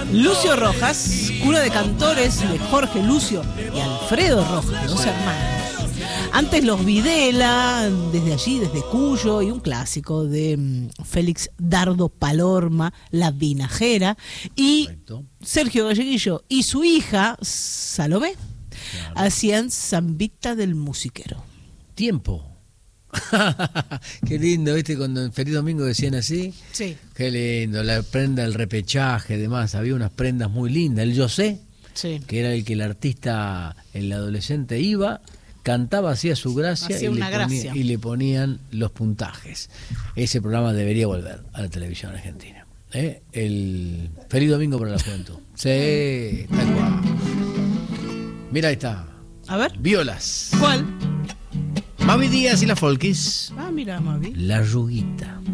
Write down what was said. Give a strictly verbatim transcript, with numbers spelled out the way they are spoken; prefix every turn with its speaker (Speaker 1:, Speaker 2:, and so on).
Speaker 1: Lucio Rojas, cuna de cantores de Jorge Lucio y Alfredo Rojas, dos hermanos. Antes los Videla, desde allí, desde Cuyo, y un clásico de um, Félix Dardo Palorma, La Vinajera, y Perfecto. Sergio Galleguillo y su hija, Salomé, claro. hacían Zambita del Musiquero.
Speaker 2: Tiempo. Qué lindo, ¿viste? Cuando en Feliz Domingo decían así.
Speaker 1: Sí.
Speaker 2: Qué lindo, la prenda del repechaje, demás. Había unas prendas muy lindas. El Yo sé,
Speaker 1: sí.
Speaker 2: que era el que el artista, el adolescente iba, cantaba, hacía su gracia,
Speaker 1: hacía
Speaker 2: y,
Speaker 1: una
Speaker 2: le ponía,
Speaker 1: gracia.
Speaker 2: y le ponían los puntajes. Ese programa debería volver a la televisión argentina. ¿Eh? El Feliz Domingo para la Juventud. Sí, tal cual. Mira, ahí está.
Speaker 1: A ver.
Speaker 2: Violas.
Speaker 1: ¿Cuál?
Speaker 2: Mavi Díaz y la Folkis.
Speaker 1: Ah, mira, Mavi.
Speaker 2: La Ruguita.